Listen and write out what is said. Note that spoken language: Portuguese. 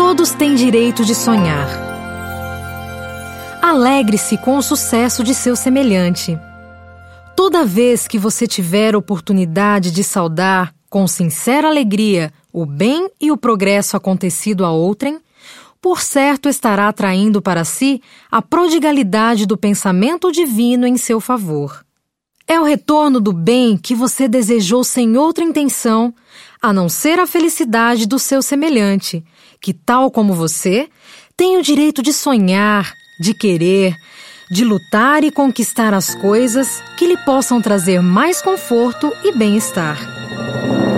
Todos têm direito de sonhar. Alegre-se com o sucesso de seu semelhante. Toda vez que você tiver oportunidade de saudar, com sincera alegria, o bem e o progresso acontecido a outrem, por certo estará atraindo para si a prodigalidade do pensamento divino em seu favor. É o retorno do bem que você desejou sem outra intenção, a não ser a felicidade do seu semelhante, que, tal como você, tem o direito de sonhar, de querer, de lutar e conquistar as coisas que lhe possam trazer mais conforto e bem-estar.